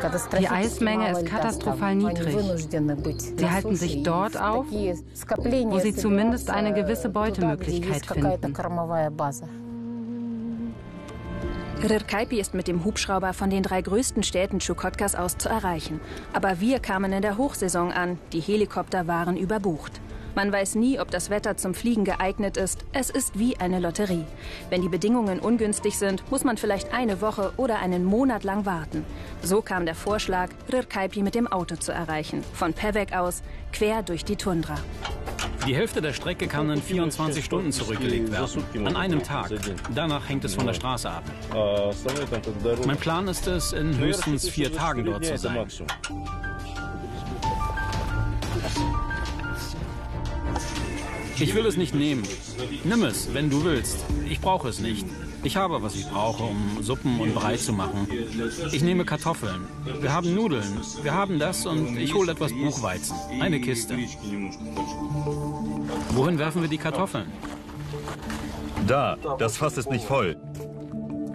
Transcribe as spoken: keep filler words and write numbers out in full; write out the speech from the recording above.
Die Eismenge ist katastrophal niedrig. Sie halten sich dort auf, wo sie zumindest eine gewisse Beutemöglichkeit finden. Rârkăipi ist mit dem Hubschrauber von den drei größten Städten Tschukotkas aus zu erreichen. Aber wir kamen in der Hochsaison an. Die Helikopter waren überbucht. Man weiß nie, ob das Wetter zum Fliegen geeignet ist. Es ist wie eine Lotterie. Wenn die Bedingungen ungünstig sind, muss man vielleicht eine Woche oder einen Monat lang warten. So kam der Vorschlag, Rârkăipi mit dem Auto zu erreichen. Von Pevek aus, quer durch die Tundra. Die Hälfte der Strecke kann in vierundzwanzig Stunden zurückgelegt werden. An einem Tag. Danach hängt es von der Straße ab. Mein Plan ist es, in höchstens vier Tagen dort zu sein. Ich will es nicht nehmen. Nimm es, wenn du willst. Ich brauche es nicht. Ich habe, was ich brauche, um Suppen und Brei zu machen. Ich nehme Kartoffeln. Wir haben Nudeln. Wir haben das und ich hole etwas Buchweizen. Eine Kiste. Wohin werfen wir die Kartoffeln? Da, das Fass ist nicht voll.